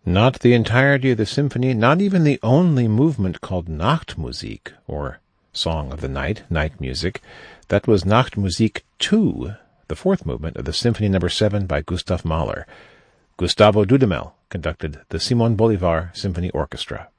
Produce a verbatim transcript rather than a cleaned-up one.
Not the entirety of the symphony, not even the only movement called Nachtmusik, or Song of the Night, night music. That was Nachtmusik two, the fourth movement of the Symphony Number seven by Gustav Mahler. Gustavo Dudamel conducted the Simon Bolivar Symphony Orchestra.